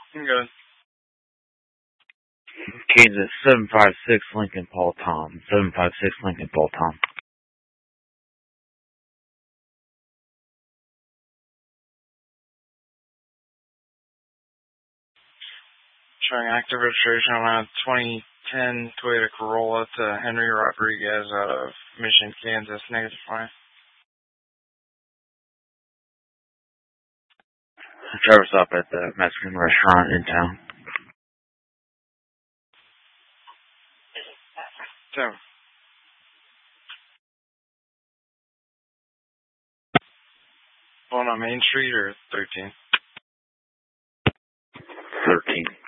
I'm good. Kansas 756 Lincoln Paul Tom. 756 Lincoln Paul Tom. Showing active registration on a 2010 Toyota Corolla to Henry Rodriguez out of Mission, Kansas. -5. Driver stop at the Mexican restaurant in town. 2. Going on Main Street or 13? 13.